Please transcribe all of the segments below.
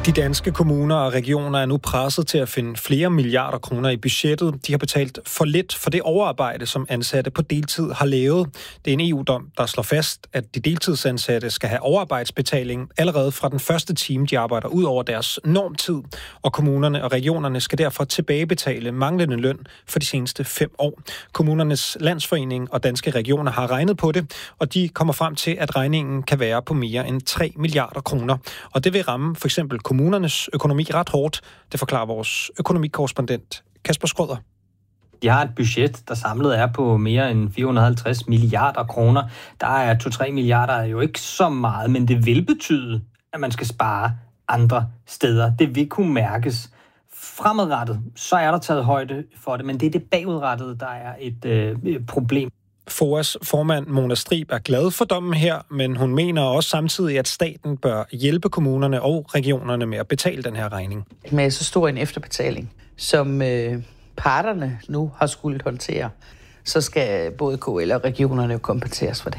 De danske kommuner og regioner er nu presset til at finde flere milliarder kroner i budgettet. De har betalt for lidt for det overarbejde, som ansatte på deltid har lavet. Det er en EU-dom, der slår fast, at de deltidsansatte skal have overarbejdsbetaling allerede fra den første time, de arbejder ud over deres normtid. Og kommunerne og regionerne skal derfor tilbagebetale manglende løn for de seneste 5 år. Kommunernes Landsforening og Danske Regioner har regnet på det, og de kommer frem til, at regningen kan være på mere end 3 milliarder kroner. Og det vil ramme for eksempel kommunernes økonomi ret hårdt. Det forklarer vores økonomikorrespondent Kasper Schrøder. De har et budget, der samlet er på mere end 450 milliarder kroner. Der er 2-3 milliarder jo ikke så meget, men det vil betyde, at man skal spare andre steder. Det vil kunne mærkes. Fremadrettet, så er der taget højde for det, men det er det bagudrettede, der er et problem. FOAs formand Mona Strib er glad for dommen her, men hun mener også samtidig, at staten bør hjælpe kommunerne og regionerne med at betale den her regning. Med så stor en efterbetaling, som parterne nu har skulle håndtere, så skal både KL og regionerne kompenseres for det.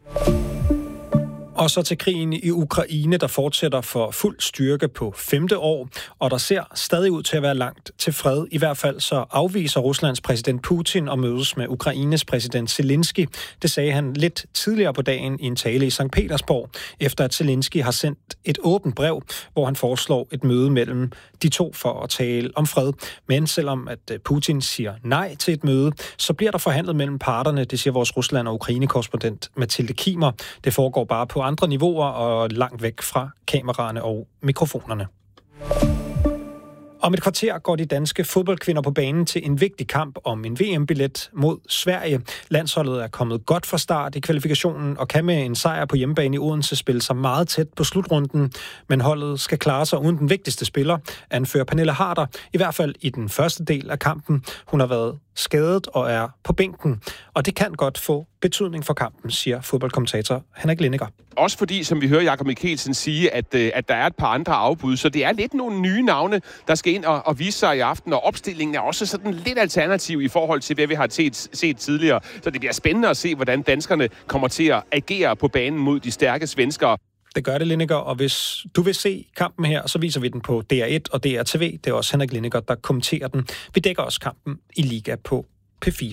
Og så til krigen i Ukraine, der fortsætter for fuld styrke på 5. år, og der ser stadig ud til at være langt til fred. I hvert fald så afviser Ruslands præsident Putin at mødes med Ukraines præsident Zelensky. Det sagde han lidt tidligere på dagen i en tale i St. Petersborg, efter at Zelensky har sendt et åbent brev, hvor han foreslår et møde mellem de to for at tale om fred. Men selvom at Putin siger nej til et møde, så bliver der forhandlet mellem parterne, det siger vores Rusland- og Ukraine-korrespondent Mathilde Kimer. Det foregår bare på andre niveauer og langt væk fra kameraerne og mikrofonerne. Om et kvarter går de danske fodboldkvinder på banen til en vigtig kamp om en VM-billet mod Sverige. Landsholdet er kommet godt fra start i kvalifikationen og kan med en sejr på hjemmebane i Odense spille sig meget tæt på slutrunden. Men holdet skal klare sig uden den vigtigste spiller, anfører Pernille Harder, i hvert fald i den første del af kampen. Hun har været skadet og er på bænken, og det kan godt få betydning for kampen, siger fodboldkommentator Henrik Lindegaard. Også fordi, som vi hører Jakob Mikkelsen sige, at der er et par andre afbud, så det er lidt nogle nye navne, der skal ind og vise sig i aften, og opstillingen er også sådan lidt alternativ i forhold til, hvad vi har set tidligere. Så det bliver spændende at se, hvordan danskerne kommer til at agere på banen mod de stærke svenskere. Det gør det, Lindegaard, og hvis du vil se kampen her, så viser vi den på DR1 og DRTV. Det er også Henrik Lindegaard, der kommenterer den. Vi dækker også kampen i Liga på P4.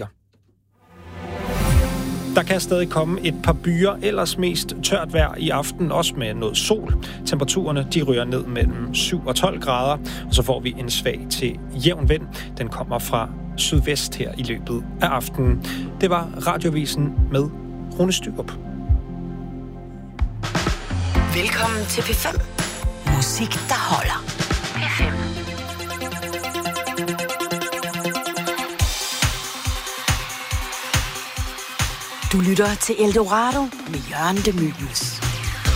Der kan stadig komme et par byer, ellers mest tørt vejr i aften, også med noget sol. Temperaturerne de ryger ned mellem 7 og 12 grader, og så får vi en svag til jævn vind. Den kommer fra sydvest her i løbet af aftenen. Det var Radioavisen med Rune Styrup. Velkommen til P5. Musik, der holder. P5. Du lytter til Eldorado med Jørgen de Mylius.